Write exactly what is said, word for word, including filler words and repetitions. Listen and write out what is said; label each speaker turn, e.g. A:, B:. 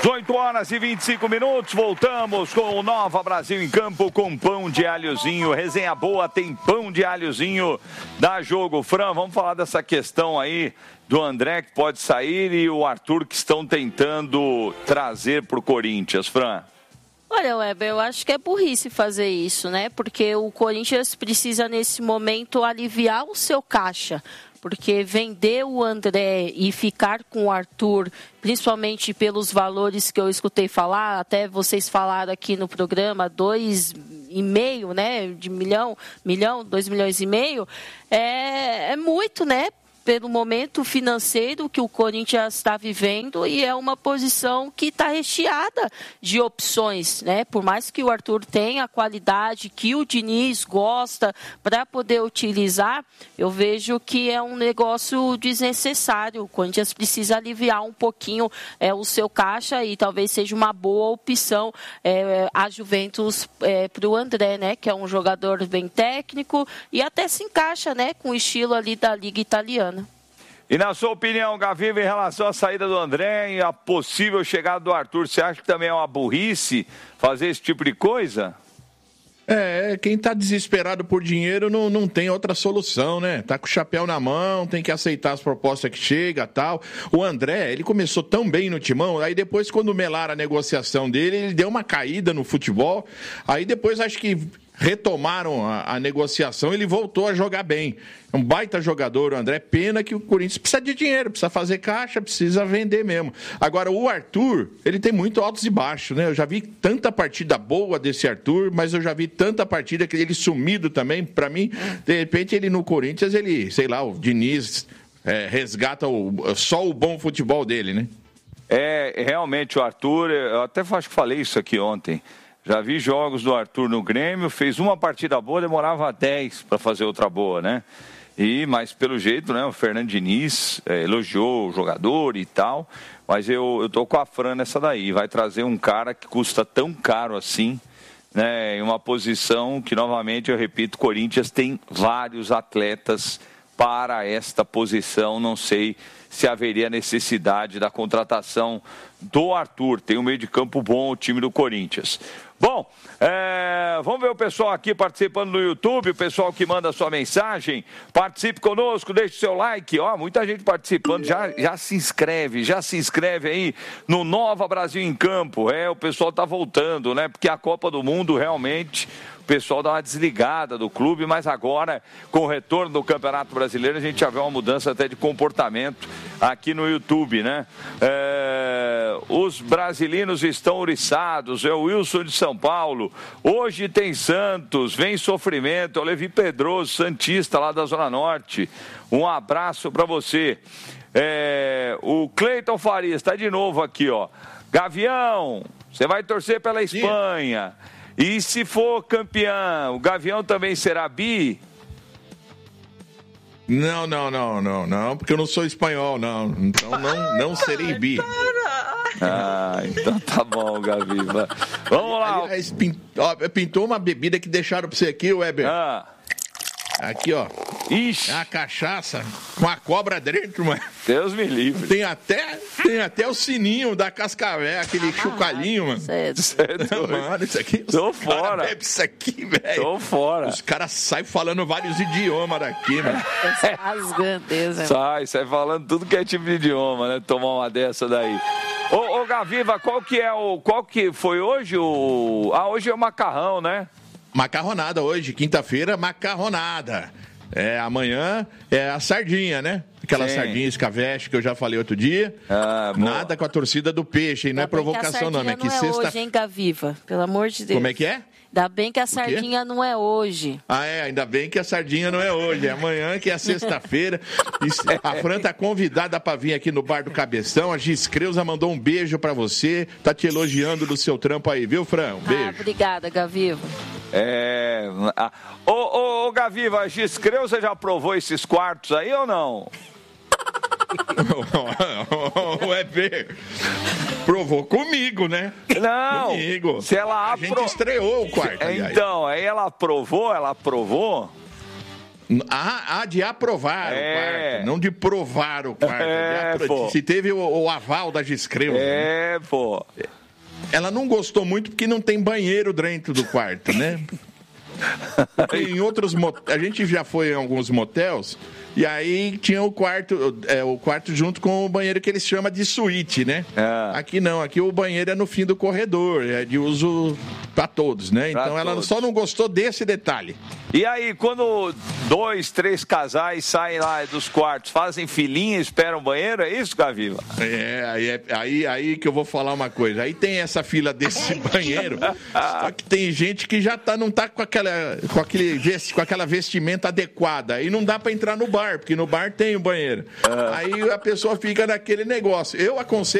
A: dezoito horas e vinte e cinco minutos, voltamos com o Nova Brasil em Campo com pão de alhozinho, resenha boa, tem pão de alhozinho, dá jogo. Fran, vamos falar dessa questão aí do André que pode sair e o Arthur que estão tentando trazer para o Corinthians, Fran.
B: Olha, Weber, eu acho que é burrice fazer isso, né? Porque o Corinthians precisa, nesse momento, aliviar o seu caixa. Porque vender o André e ficar com o Arthur, principalmente pelos valores que eu escutei falar, até vocês falaram aqui no programa, dois e meio, né? De milhão, milhão, dois milhões e meio, é, é muito, né? Pelo momento financeiro que o Corinthians está vivendo, e é uma posição que está recheada de opções, né? Por mais que o Arthur tenha a qualidade que o Diniz gosta para poder utilizar, eu vejo que é um negócio desnecessário. O Corinthians precisa aliviar um pouquinho é, o seu caixa, e talvez seja uma boa opção é, a Juventus é, para o André, né? Que é um jogador bem técnico e até se encaixa, né? Com o estilo ali da Liga Italiana.
A: E na sua opinião, Gaviva, em relação à saída do André e a possível chegada do Arthur, você acha que também é uma burrice fazer esse tipo de coisa?
C: É, quem tá desesperado por dinheiro não, não tem outra solução, né? Tá com o chapéu na mão, tem que aceitar as propostas que chega e tal. O André, ele começou tão bem no Timão, aí depois, quando melaram a negociação dele, ele deu uma caída no futebol, aí depois acho que retomaram a, a negociação, ele voltou a jogar bem. É um baita jogador, o André. Pena que o Corinthians precisa de dinheiro, precisa fazer caixa, precisa vender mesmo. Agora, o Arthur, ele tem muito altos e baixos, né? Eu já vi tanta partida boa desse Arthur, mas eu já vi tanta partida que ele sumido também. Pra mim, de repente, ele no Corinthians, ele, sei lá, o Diniz é, resgata o, só o bom futebol dele, né?
A: É, realmente, o Arthur, eu até acho que falei isso aqui ontem. Já vi jogos do Arthur no Grêmio, fez uma partida boa, demorava dez para fazer outra boa, né? E, mas pelo jeito, né, o Fernando Diniz é, elogiou o jogador e tal, mas eu, eu tô com a Fran nessa daí, vai trazer um cara que custa tão caro assim, né, em uma posição que, novamente, eu repito, o Corinthians tem vários atletas para esta posição, não sei se haveria necessidade da contratação do Arthur. Tem um meio de campo bom o time do Corinthians. Bom, é, vamos ver o pessoal aqui participando no YouTube, o pessoal que manda sua mensagem. Participe conosco, deixe seu like. Ó, muita gente participando, já, já se inscreve, já se inscreve aí no Nova Brasil em Campo. É, o pessoal tá voltando, né? Porque a Copa do Mundo realmente... O pessoal dá uma desligada do clube, mas agora, com o retorno do Campeonato Brasileiro, a gente já vê uma mudança até de comportamento aqui no YouTube, né? É, os brasileiros estão ouriçados, é o Wilson de São Paulo. Hoje tem Santos, vem sofrimento, é o Levi Pedroso, santista lá da Zona Norte. Um abraço para você. É, o Cleiton Farias está de novo aqui, ó. Gavião, você vai torcer pela Espanha. Sim. E se for campeão, o Gavião também será bi?
C: Não, não, não, não, não, porque eu não sou espanhol, não. Então não, não serei bi.
A: Ah, então tá bom, Gaviva. Vamos lá.
C: Aliás, pintou uma bebida que deixaram pra você aqui, Weber. Ah. Aqui, ó.
A: Ixi.
C: É uma cachaça com a cobra dentro, mano.
A: Deus me livre.
C: Tem até, tem até o sininho da Cascavel, aquele ah, chocalhinho, mano.
B: Cedo.
A: Cedo.
C: Mano, isso aqui...
A: Tô fora.
C: Bebe isso aqui, velho.
A: Tô fora.
C: Os caras saem falando vários idiomas daqui, mano.
B: Rasgando, Deus.
A: Sai, sai falando tudo que é tipo de idioma, né? Tomar uma dessa daí. Ô, ô Gaviva, qual que é o... Qual que foi hoje o... Ah, hoje é o macarrão, né?
C: Macarronada hoje, quinta-feira, macarronada. É, amanhã é a sardinha, né? Aquela Sim. sardinha escaveste que eu já falei outro dia. Ah, nada com a torcida do peixe, hein? Não é provocação, não. É que
B: não é
C: sexta...
B: hoje, hein, Gaviva? Pelo amor de Deus.
C: Como é que é?
B: Ainda bem que a sardinha não é hoje.
C: Ah, é, ainda bem que a sardinha não é hoje. É amanhã, que é sexta-feira. A Fran tá convidada para vir aqui no Bar do Cabeção. A Gis Creuza mandou um beijo para você. Tá te elogiando do seu trampo aí, viu, Fran? Um beijo.
B: Ah, obrigada, Gaviva.
A: É... Ô, ô, ô, Gaviva, a Gis Creuza já provou esses quartos aí ou não?
C: O Weber provou comigo, né?
A: Não,
C: comigo.
A: Se ela
C: a
A: apro...
C: gente estreou o quarto.
A: Então, aí ela aprovou, ela aprovou?
C: Ah, ah, de aprovar
A: é.
C: o quarto, não de provar o quarto.
A: É,
C: de apro... Se teve o, o aval da Giscreuza.
A: É, né? Pô.
C: Ela não gostou muito porque não tem banheiro dentro do quarto, né? Porque em outros mot... A gente já foi em alguns motels e aí tinha o quarto, é, o quarto junto com o banheiro que eles chamam de suíte, né? É. Aqui não, aqui o banheiro é no fim do corredor, é de uso para todos, né? Então pra ela todos. Só não gostou desse detalhe.
A: E aí, quando dois, três casais saem lá dos quartos, fazem filinha e esperam o banheiro, é isso, Gaviva?
C: É, aí, é aí, aí que eu vou falar uma coisa. Aí tem essa fila desse banheiro, só que tem gente que já tá, não tá com aquela, com, aquele, com aquela vestimenta adequada. Aí não dá para entrar no bar, porque no bar tem o banheiro. Uhum. Aí a pessoa fica naquele negócio. Eu aconselho